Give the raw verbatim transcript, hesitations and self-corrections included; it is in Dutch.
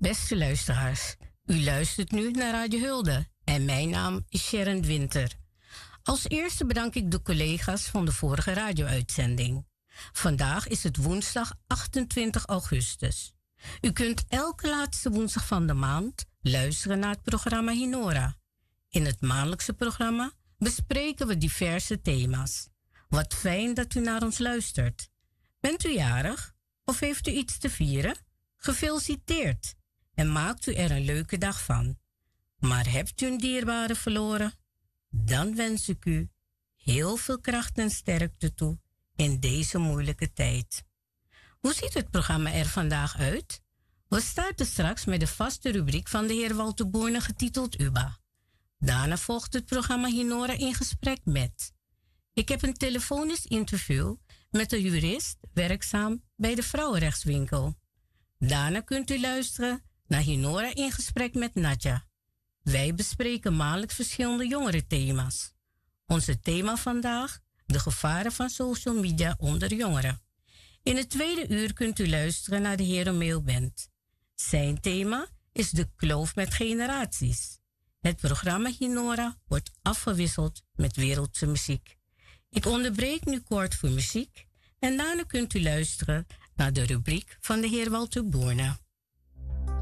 Beste luisteraars, u luistert nu naar Radio Hulde en mijn naam is Sharon Winter. Als eerste bedank ik de collega's van de vorige radio-uitzending. Vandaag is het woensdag achtentwintig augustus. U kunt elke laatste woensdag van de maand luisteren naar het programma Hinora. In het maandelijkse programma bespreken we diverse thema's. Wat fijn dat u naar ons luistert. Bent u jarig of heeft u iets te vieren? Gefeliciteerd en maakt u er een leuke dag van. Maar hebt u een dierbare verloren? Dan wens ik u heel veel kracht en sterkte toe in deze moeilijke tijd. Hoe ziet het programma er vandaag uit? We starten straks met de vaste rubriek van de heer Walter Boerne getiteld U B A. Daarna volgt het programma Hinora in gesprek met. Ik heb een telefonisch interview met een jurist werkzaam bij de Vrouwenrechtswinkel. Daarna kunt u luisteren naar Hinora in gesprek met Nadja. Wij bespreken maandelijks verschillende jongerenthema's. Onze thema vandaag, de gevaren van social media onder jongeren. In het tweede uur kunt u luisteren naar de heer Romeo Bent. Zijn thema is de kloof met generaties. Het programma Hinora wordt afgewisseld met wereldse muziek. Ik onderbreek nu kort voor muziek en daarna kunt u luisteren naar de rubriek van de heer Walter Boerne.